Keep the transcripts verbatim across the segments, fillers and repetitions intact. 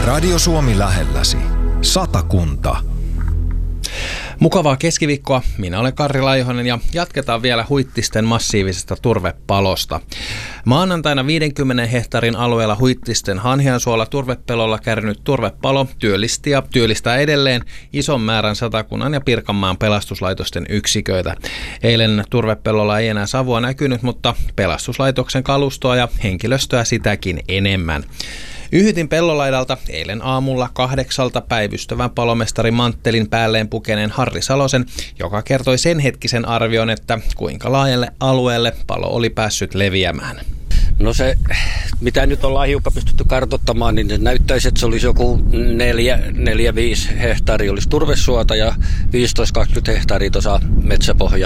Radio Suomi lähelläsi. Satakunta. Mukavaa keskiviikkoa. Minä olen Karri Laihonen ja jatketaan vielä Huittisten massiivisesta turvepalosta. Maanantaina viidenkymmenen hehtaarin alueella Huittisten Hanhiansuolla turvepelolla kärnyt turvepalo työllisti ja työllistää edelleen ison määrän Satakunnan ja Pirkanmaan pelastuslaitosten yksiköitä. Eilen turvepelolla ei enää savua näkynyt, mutta pelastuslaitoksen kalustoa ja henkilöstöä sitäkin enemmän. Yhytin pellolaidalta eilen aamulla kahdeksalta päivystävän palomestari manttelin päälleen pukeneen Harri Salosen, joka kertoi sen hetkisen arvion, että kuinka laajalle alueelle palo oli päässyt leviämään. No se, mitä nyt ollaan hiukan pystytty kartoittamaan, niin näyttäisi, että se olisi joku neljä, neljä viisi hehtaaria olisi turvesuota ja viisitoista kaksikymmentä hehtaaria tuossa metsäpohja.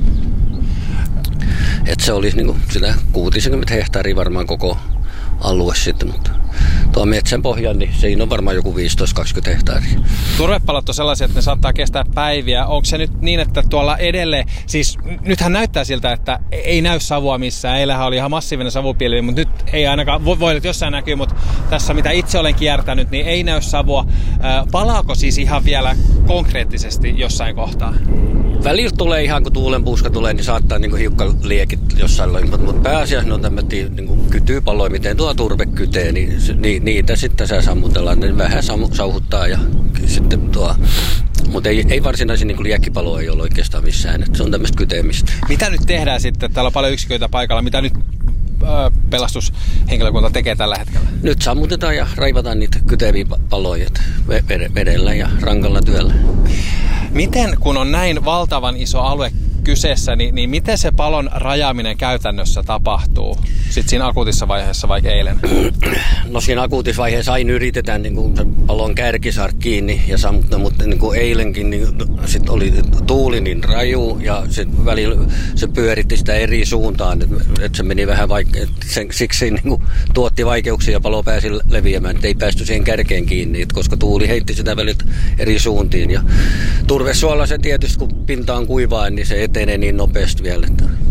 Että se olisi niin kuin sitä kuusikymmentä hehtaaria varmaan koko alue sitten, mutta tuo metsän pohja, niin siinä on varmaan joku viisitoista kaksikymmentä hehtaaria. Turvepalot on sellaisia, että ne saattaa kestää päiviä. Onko se nyt niin, että tuolla edelleen, siis nythän näyttää siltä, että ei näy savua missään. Eilähän oli ihan massiivinen savupilvi, mutta nyt ei ainakaan, voi, voi että jossain näkyy, mutta tässä mitä itse olen kiertänyt, niin ei näy savua. Palaako siis ihan vielä konkreettisesti jossain kohtaa? Välillä tulee ihan, kun tuulenpuuska tulee, niin saattaa niin hiukka liekit jossain lailla, mutta pääasiassa ne on tämmöisiä niin kytypaloja, miten tuo turve kytee, niin ni, niitä sitten sä sammutellaan, ne vähän sauhuttaa ja sitten tuo, mutta ei, ei varsinaisia niin liekkipaloa ei ole oikeastaan missään, että se on tämmöistä kyteemistä. Mitä nyt tehdään sitten? Täällä on paljon yksiköitä paikalla, mitä nyt ö, pelastushenkilökunta tekee tällä hetkellä? Nyt sammutetaan ja raivataan niitä kyteviä paloja vedellä ja rankalla työllä. Miten, kun on näin valtavan iso alue kyseessä, niin, niin miten se palon rajaaminen käytännössä tapahtuu? Sitten siinä akuutissa vaiheessa vaikka eilen? No siinä akuutissa vaiheessa aina yritetään niin kuin palon kärki saada kiinni, ja sammuttaa, mutta niin kuin eilenkin niin sit oli tuuli niin raju ja sit välillä se pyöritti sitä eri suuntaan, että et se meni vähän vaike- sen, siksi niin kuin tuotti vaikeuksia ja palo pääsi leviämään, että ei päästy siihen kärkeen kiinni, koska tuuli heitti sitä välillä eri suuntiin. Ja turvesuolla se tietysti, kun pinta on kuivaa, niin se etenee niin nopeasti vielä.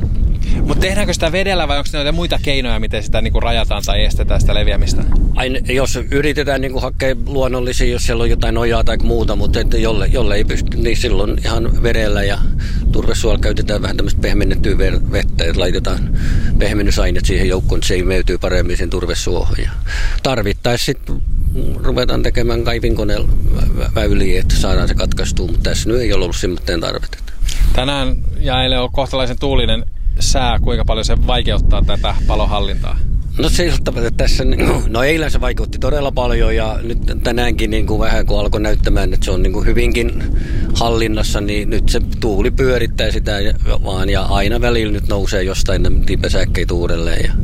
Mutta tehdäänkö sitä vedellä vai onko näitä muita keinoja, miten sitä niinku rajataan tai estetään sitä leviämistä? Aina, jos yritetään niinku hakea luonnollisia, jos siellä on jotain ojaa tai muuta, mutta että jolle, jolle ei pysty, niin silloin ihan vedellä ja turvesuolla käytetään vähän tämmöistä pehmennettyä vettä, että laitetaan pehmennysaineet siihen joukkoon, että se imeytyy paremmin sen turvesuohon. Ja tarvittaessa sitten ruvetaan tekemään kaivinkoneella väyliä, että saadaan se katkaistua, mutta tässä nyt ei ole ollut semmoinen tarvetta. Tänään ja eilen on kohtalaisen tuulinen sää, kuinka paljon se vaikeuttaa tätä palohallintaa? No se että tässä, no eilen se vaikutti todella paljon ja nyt tänäänkin niin kuin vähän kun alkoi näyttämään, että se on niin kuin hyvinkin hallinnassa, niin nyt se tuuli pyörittää sitä vaan ja aina välillä nyt nousee jostain tipesäkkeitä uudelleen ja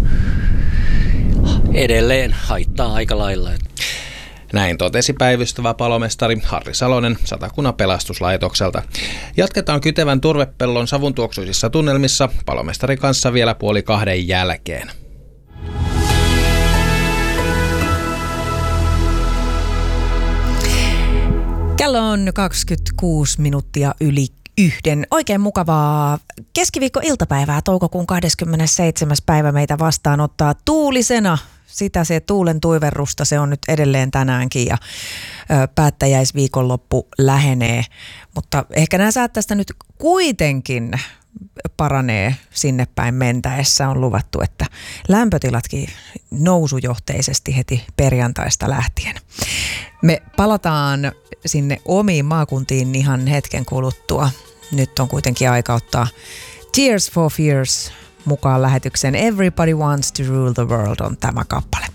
edelleen haittaa aika lailla. Näin totesi päivystävä palomestari Harri Salonen Satakunnan pelastuslaitokselta. Jatketaan Kytevän turvepellon savuntuoksuisissa tunnelmissa palomestarin kanssa vielä puoli kahden jälkeen. Kello on kaksikymmentäkuusi minuuttia yli yhden. Oikein mukavaa keskiviikko-iltapäivää, toukokuun kahdeskymmenesseitsemäs päivä meitä vastaanottaa tuulisena. Sitä se tuulen tuiverrusta, se on nyt edelleen tänäänkin ja ö, päättäjäisviikonloppu lähenee. Mutta ehkä nämä säät tästä nyt kuitenkin paranee sinne päin mentäessä. On luvattu, että lämpötilatkin nousujohteisesti heti perjantaista lähtien. Me palataan sinne omiin maakuntiin ihan hetken kuluttua. Nyt on kuitenkin aika ottaa Tears for Fears mukaan lähetyksen Everybody Wants to Rule the World on tämä kappale.